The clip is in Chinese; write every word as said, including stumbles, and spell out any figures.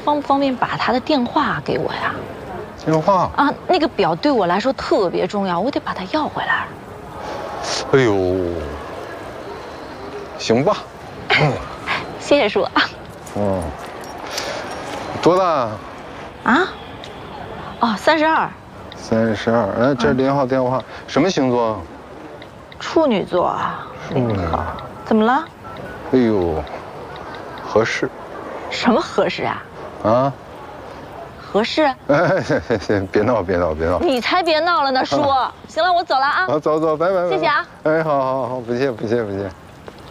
方不方便把他的电话给我呀？ 电话啊，那个表对我来说特别重要，我得把它要回来。 哎呦，行吧。 谢谢叔。 嗯，多大？啊？ 哦，三十二。 三十二。哎，这是林浩电话，什么星座？ 处女座啊。林浩，怎么了？ 哎呦，合适。 什么合适啊？ 啊？ 合适？ 哎，别闹，别闹，别闹！ 你才别闹了呢，叔。行了，我走了啊。 好，走走，拜拜。 谢谢啊。 哎，好好好，不谢不谢不谢。